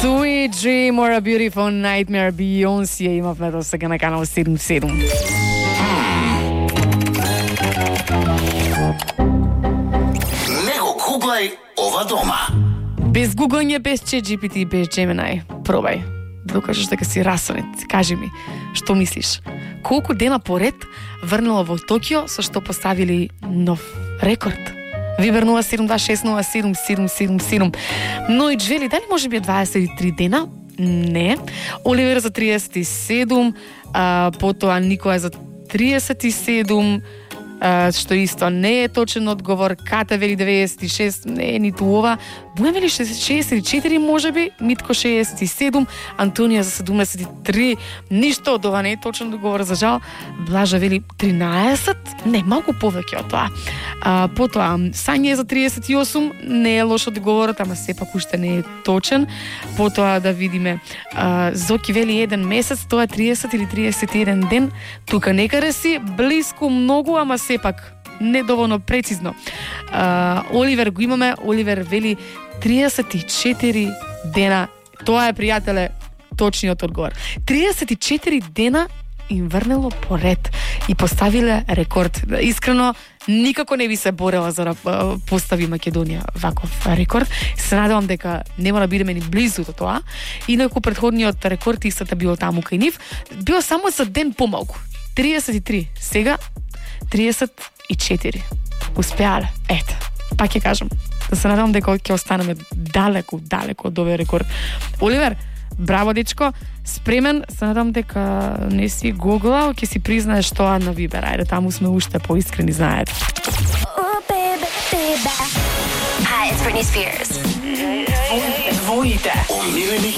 Sweet Dream or a Beautiful Nightmare, Beyoncé имавме до сега на канал 77. Не го гуглај ова дома. Без гуглање, без ChatGPT и без Gemini. Пробај. Да докажеш дека си расонет. Кажи ми, што мислиш? Колку дена поред врнала во Токио со што поставили нов рекорд? Вибер 072607777. Но и Джвели, дали може би 23 дена? Не. Оливер за 37, потоа Никоја за 37, што исто не е точен одговор. Ката вели 96, не е ниту ова. Буја вели 64 можеби, Митко 67, Антонија за 73. Ништо од ова не е точен одговор, за жал. Блажа вели 13, не, малку повеќе од тоа. Потоа Сања за 38, не е лош одговорот, ама сепак уште не е точен. Потоа да видиме, Зоки вели 1 месец, тоа е 30 или 31 ден. Тука некаде си блиску многу, ама сепак недоволно прецизно. Оливер го имаме, Оливер вели 34 дена. Тоа е, пријателе, точниот одговор. 34 дена им врнело поред и поставиле рекорд. Искрено, никако не би се борела за да постави Македонија ваков рекорд. Се надевам дека нема да бидеме ни близу до тоа. Инаку предходниот рекорд истата бил таму кај нив. Бил само за ден помалку. 33. Сега 34. Успеале. Ете, пак ќе кажам. Да се надевам дека ќе останеме далеку од овој рекорд. Оливер, браво дечко, спремен, се надам дека не си гуглал, ќе си признаеш тоа на Вибер. Ајде, таму сме уште поискрени, знаете. Hi, it's Britney Spears. Твоите омилени